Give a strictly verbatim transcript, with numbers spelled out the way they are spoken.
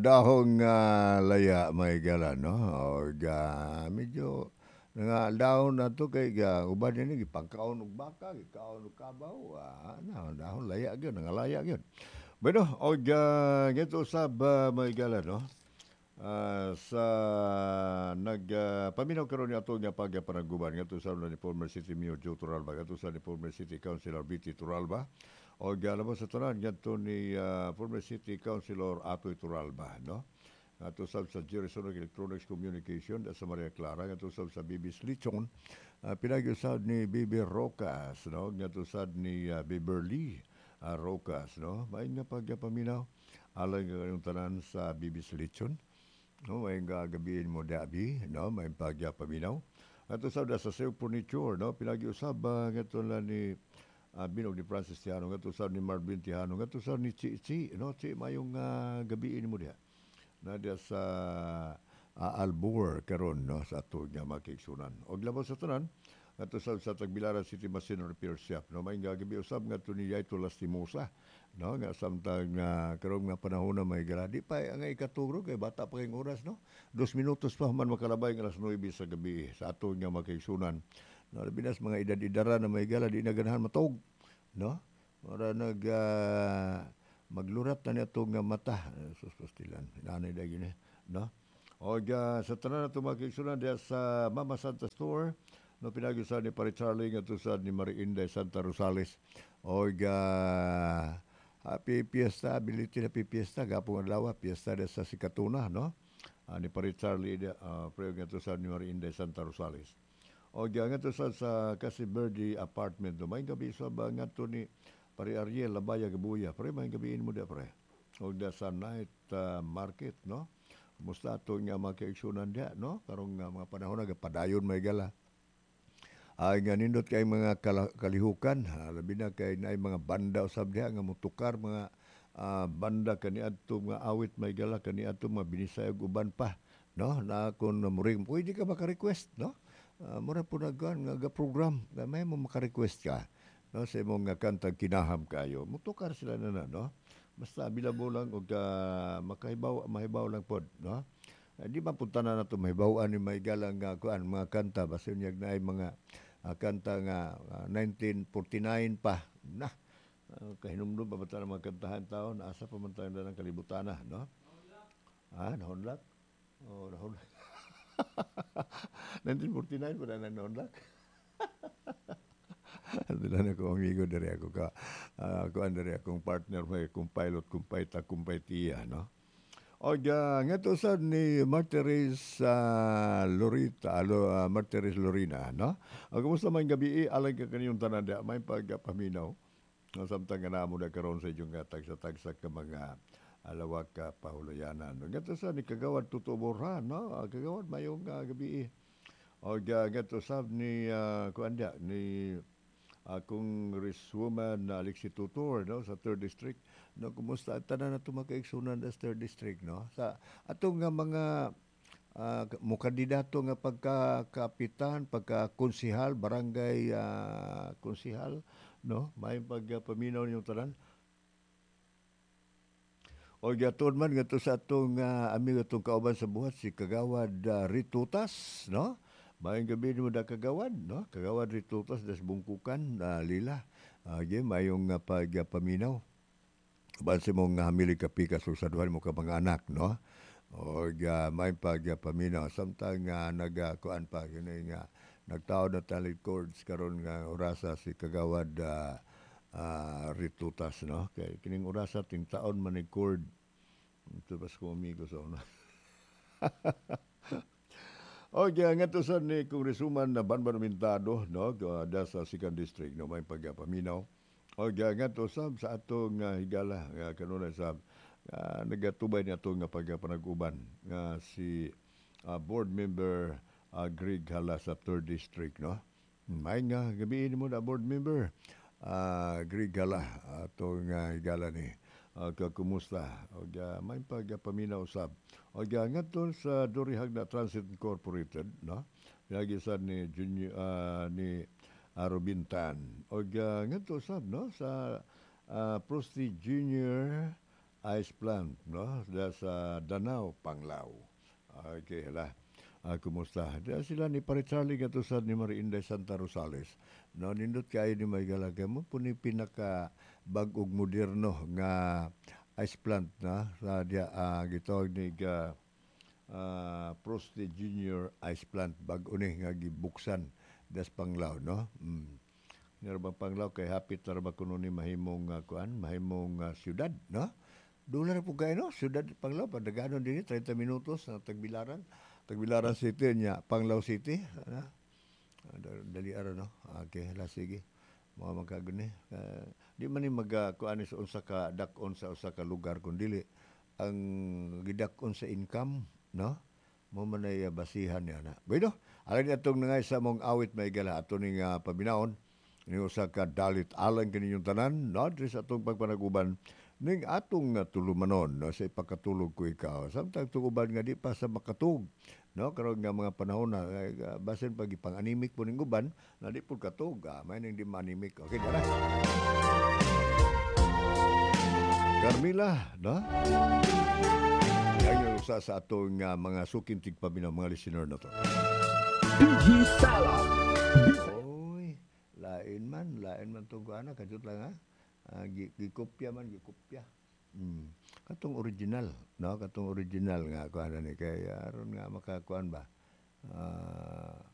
dahong nga laya may gala no og ah, medyo nga dahon na to kay ga uban ni gipangkaon og baka gikaon og kabaw ah, na dahon laya gyud nga laya gyud. Bueno og uh, gito usab ah, may gala no. Ah, sa nag ah, paminaw karon ni ato nga pagpanaguban ngadto sa ni former City Mayor Joe Turalba ngadto sa ni former City Councilor Vicky Turalba o galamo sa tanan ngadto ni ah, former City Councilor Atoy Turalba no ngadto sab sa Jerison Electronics Communication da sa Maria Clara ngadto sab sa B B Slichon uh, pinag-usad ni Bibi Rocas no ngadto sad ni uh, Beverly uh, Rocas no may nga pagpaminaw alang nga tanan sa B B Slichon no may gagabihin mo dabi no may pagya paminaw at usab da sa Seo Furniture no pinagi-usab uh, ngato la ni uh, binog ni Francis Tiano ngato usab ni Marvin Tiano ngato usab ni Chi Chi no Chi mayong uh, gabiin mo diha na diha sa uh, Albor karon no sa ato nga makigsunan og labas sa tanan ato sa sa Tagbilaran City Machine Repair Shop no may gagabi usab ngadto ni Yaito Lastimosa no nga samtang nga karon nga panahon na may gradi pa ang ikaturo kay bata pa kayong oras no dos minutos pa man makalabay ng alas nueve sa gabi sa ato nga makigsunan no binas mga edad-idara na may gala di na ganahan matog no ora nag uh, maglurat na niya nga mata sus pastilan nanay da gini no o uh, sa tanan na tumakigsunan diya sa Mama Santa Store no pinag-usahan ni Pare Charlie nga tusad ni Marie Inday Santa Rosales o uh, happy fiesta ability na fiesta gapong adlaw fiesta da sa Sikatuna no uh, ni Pare Charlie uh, pre nga tusad ni Marie Inday Santa Rosales o uh, nga tusad sa Kasi Verde apartment no may gabi sa ba nga to ni Pare Ariel Labaya Gabuya pre may gabiin mo da pre o da sa night uh, market no musta to nga makaiksyonan dia no karong uh, mga panahon nagapadayon may gala ay nga nindot kay mga kala, kalihukan ha, labi na kay naay mga banda usab diha nga mutukar mga uh, banda kaniadto mga awit may gala kaniadto mga binisay ug uban pa no na kun muring pwede ka maka-request no uh, mura po nagkan nga program nga may mo maka-request ka no sa imong nga kanta kinaham kayo mutukar sila na na no basta bilabo lang og uh, makahibaw mahibaw lang pod no Uh, di ba punta na nato mahibawaan ni may galang nga kuan mga kanta basta niya na mga uh, kanta nga uh, nineteen forty-nine pa na uh, kahinumdum pa ba tayo mga kantahan taon asa pa man tayo na ng kalibutan na no ah nahonlak oh nahonlak nineteen forty-nine pa na nahonlak Dila na ko amigo dari ako ka uh, kuan dari akong partner may kung pilot kumpay ta kumpay tiya no o uh, nga to sad ni Martires uh, Lorita, alo, uh, Martires Lorina, no? O kumusta man gabi, alang ka kaniyong tananda, may pagpaminaw. No, samtang nga namo na karon sa inyong tagsa-tagsa ka mga alawak ka pahulayanan. No, nga to sad ni Kagawad Tutuboran, no? Kagawad mayong uh, gabi. O uh, nga to sad ni, uh, kuanda, ni akong Congresswoman na Alexi Tutor no sa third District no kumusta ang tanan na tumakaigsunan sa third District no sa atong nga mga uh, mo kandidato nga pagka kapitan pagka konsehal barangay uh, konsehal no may pagpaminaw niyo tanan o gaton man ngadto sa atong uh, amigo atong kauban sa buhat si Kagawad uh, Ritutas no mayong gabi mo da kagawad no kagawad Ritutas das bungkukan uh, lila uh, game mayong uh, pagpaminaw banse mo nga hamili ka pika susaduhan mo ka mga anak no o uh, may pagpaminaw samtang nga uh, nagakuan pa kini nga nagtaod na talent chords karon nga orasa si Kagawad uh, uh, Ritutas no kay kining orasa ting taon man ni chord ito pas ko amigo so no okay, nga to sa ni Congresswoman na Banban Mintado, no, da sa second district, no, may pagpaminaw. Okay, nga to sa sa atong uh, higala, nga kanunay sa uh, nagatubay ni atong nga pagpanag-uban nga si uh, board member uh, Greg Hala sa third district, no. May nga gabiin mo na board member uh, Greg Hala atong uh, higala ni uh, kumusta og uh, may pagpaminaw usab og uh, ngadto sa Durihag na Transit Incorporated no lagi sa ni junior uh, ni uh, Robintan og uh, ngadto usab no sa uh, Prosti Junior ice plant, no? Da sa Danau, Panglao. Okay, hala. Ah, kumusta? Da sila ni Pare Charlie nga to sa ni Maria Inday Santa Rosales. No, nindot kayo ni may galaga mo po ni pinaka bag-og moderno nga ice plant na sa dia ah, gitawag ni ga ah, Proste Junior Ice Plant bag-o ni nga gibuksan das Panglao, no? Mm. Nga Panglao kay hapit na ba kuno ni mahimong uh, kuan, mahimong uh, siyudad, no? Doon na po kayo, no? Siyudad Panglao, padagano din ni thirty minutos na Tagbilaran. Tagbilaran City niya, Panglao City. Ano? Dali ara, no? Okay, hala, sige. Mga magkaguni. Uh, di man ni mag uh, kuan sa unsa ka dakon sa usa ka lugar kun dili ang gidakon sa income, no? Mo man ay uh, basihan niya na. Bueno, alang atong nga sa mong awit may gala ato ning uh, pabinaon ni usa ka dalit alang kaninyong tanan, no? Diri sa atong pagpanaguban ning atong uh, tulumanon, no? Sa ipakatulog ko ikaw. Samtang tuguban nga di pa sa makatug, no? Karon nga mga panahon na uh, basin pag ipang-animik po ning uban, na di pud katug, ah, may ning di manimik. Okay, dara. Carmila, no? Yan yung usa sa atong uh, mga suking tigpabinaw, mga listener na to. D J Sala. Oy, lain man, lain man to ana kadto lang ha. Ah, gi- gikopya man, gikopya. Hmm. Katong original, no? Katong original nga kuan ni kay aron nga makakuan ba. Ah,